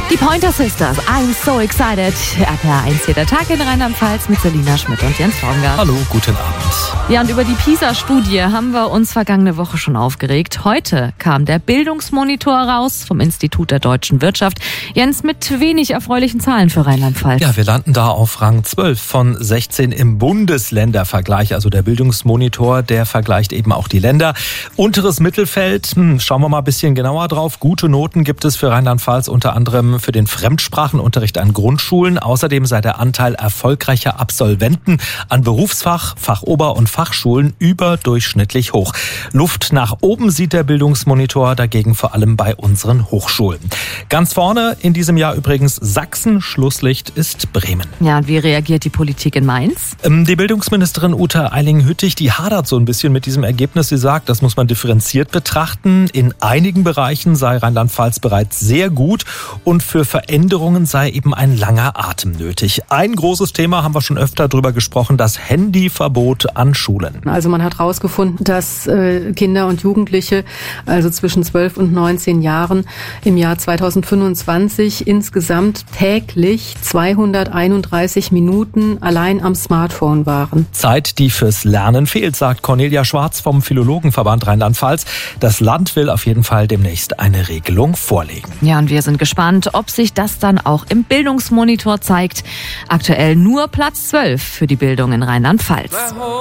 Die Pointer Sisters, I'm so excited. RPR1 hier, der Tag in Rheinland-Pfalz mit Selina Schmidt und Jens Traungart. Hallo, guten Abend. Ja, und über die PISA-Studie haben wir uns vergangene Woche schon aufgeregt. Heute kam der Bildungsmonitor raus vom Institut der deutschen Wirtschaft. Jens, mit wenig erfreulichen Zahlen für Rheinland-Pfalz. Ja, wir landen da auf Rang 12 von 16 im Bundesländervergleich. Also der Bildungsmonitor, der vergleicht eben auch die Länder. Unteres Mittelfeld, schauen wir mal ein bisschen genauer drauf. Gute Noten gibt es für Rheinland-Pfalz, unter anderem für den Fremdsprachenunterricht an Grundschulen. Außerdem sei der Anteil erfolgreicher Absolventen an Berufsfach-, Fachober- und Fachschulen überdurchschnittlich hoch. Luft nach oben sieht der Bildungsmonitor dagegen vor allem bei unseren Hochschulen. Ganz vorne in diesem Jahr übrigens Sachsen, Schlusslicht ist Bremen. Ja, und wie reagiert die Politik in Mainz? Die Bildungsministerin Uta Eiling-Hüttig, die hadert so ein bisschen mit diesem Ergebnis. Sie sagt, das muss man differenziert betrachten. In einigen Bereichen sei Rheinland-Pfalz bereits sehr gut und für Veränderungen sei eben ein langer Atem nötig. Ein großes Thema, haben wir schon öfter drüber gesprochen, das Handyverbot an Schulen. Also man hat herausgefunden, dass Kinder und Jugendliche, also zwischen 12 und 19 Jahren, im Jahr 2025 insgesamt täglich 231 Minuten allein am Smartphone waren. Zeit, die fürs Lernen fehlt, sagt Cornelia Schwarz vom Philologenverband Rheinland-Pfalz. Das Land will auf jeden Fall demnächst eine Regelung vorlegen. Ja, und wir sind gespannt, ob sich das dann auch im Bildungsmonitor zeigt. Aktuell nur Platz 12 für die Bildung in Rheinland-Pfalz.